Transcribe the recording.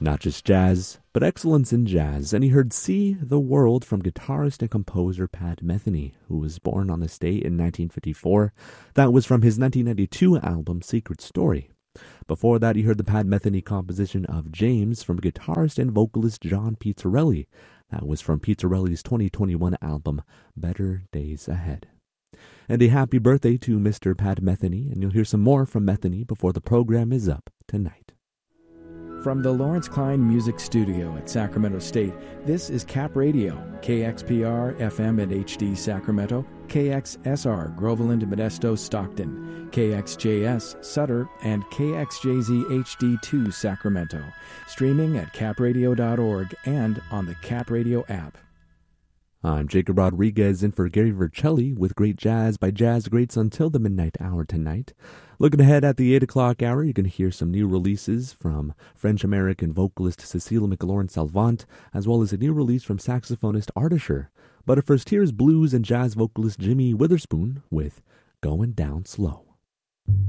Not just jazz, but excellence in jazz, and he heard See the World from guitarist and composer Pat Metheny, who was born on this date in 1954. That was from his 1992 album Secret Story. Before that, he heard the Pat Metheny composition of James from guitarist and vocalist John Pizzarelli. That was from Pizzarelli's 2021 album Better Days Ahead. And a happy birthday to Mr. Pat Metheny, and you'll hear some more from Metheny before the program is up tonight. From the Lawrence Klein Music Studio at Sacramento State, this is Cap Radio, KXPR FM and HD Sacramento, KXSR Groveland, Modesto, Stockton, KXJS Sutter, and KXJZ HD2 Sacramento. Streaming at capradio.org and on the Cap Radio app. I'm Jacob Rodriguez in for Gary Vercelli with great jazz by jazz greats until the midnight hour tonight. Looking ahead at the 8 o'clock hour, you can hear some new releases from French-American vocalist Cecile McLaurin-Salvant, as well as a new release from saxophonist Artisher. But first, here's blues and jazz vocalist Jimmy Witherspoon with Going Down Slow.